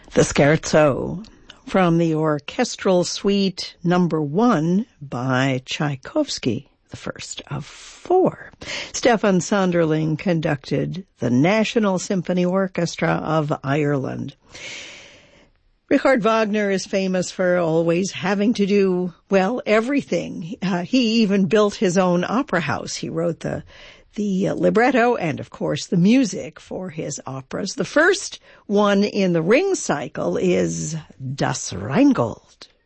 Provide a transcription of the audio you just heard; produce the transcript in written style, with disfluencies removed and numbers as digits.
The Scherzo from the Orchestral Suite Number 1 by Tchaikovsky, the first of 4. Stefan Sonderling conducted the National Symphony Orchestra of Ireland. Richard Wagner is famous for always having to do, well, everything. He even built his own opera house. He wrote the libretto and, of course, the music for his operas. The first one in the Ring cycle is Das Rheingold.